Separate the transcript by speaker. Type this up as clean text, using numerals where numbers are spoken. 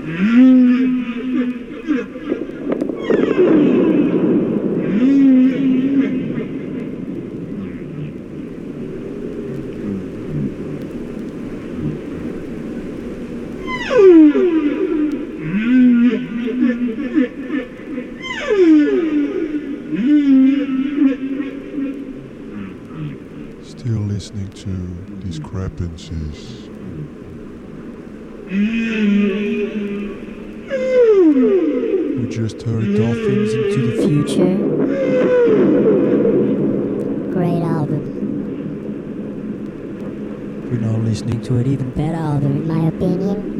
Speaker 1: Still listening to Discrepancies. We just heard Dolphins into the
Speaker 2: Future. Great album.
Speaker 3: We're now listening to an even better album,
Speaker 2: In my opinion.